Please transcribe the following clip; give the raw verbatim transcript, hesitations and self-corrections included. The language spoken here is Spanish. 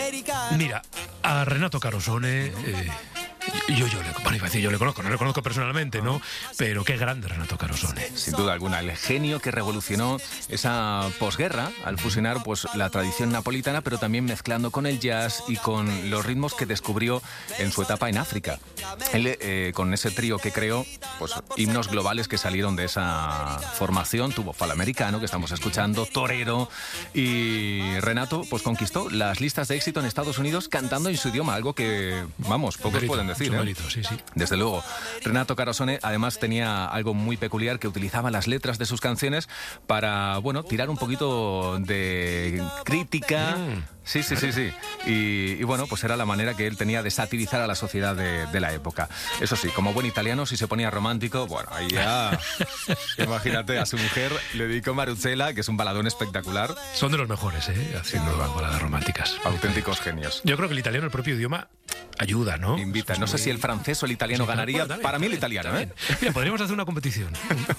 Mira, a Renato Carosone... Eh, Yo, yo, le, bueno, iba a decir, yo le conozco, no le conozco personalmente, ¿no? Pero qué grande Renato Carosone. Sin duda alguna, el genio que revolucionó esa posguerra al fusionar pues la tradición napolitana, pero también mezclando con el jazz y con los ritmos que descubrió en su etapa en África. Él, eh, con ese trío que creó, pues himnos globales que salieron de esa formación, tuvo Falamericano, que estamos escuchando, Torero, y Renato pues conquistó las listas de éxito en Estados Unidos cantando en su idioma, algo que, vamos, pocos Mérito, pueden decir, mucho ¿eh? mérito, sí, sí. Desde luego. Renato Carosone además tenía algo muy peculiar, que utilizaba las letras de sus canciones para, bueno, tirar un poquito de crítica. Mm. Sí, sí, sí, sí. Y, y bueno, pues era la manera que él tenía de satirizar a la sociedad de, de la época. Eso sí, como buen italiano, si se ponía romántico, bueno, ahí ya... Imagínate, a su mujer le dedicó Maruzela, que es un baladón espectacular. Son de los mejores, ¿eh? Haciendo baladas románticas. Auténticos genios. Yo creo que el italiano, el propio idioma, ayuda, ¿no? Invita. No sé si el francés o el italiano Sí, ganaría. bueno, también, Para mí el también, italiano, ¿eh? también. Mira, podríamos hacer una competición.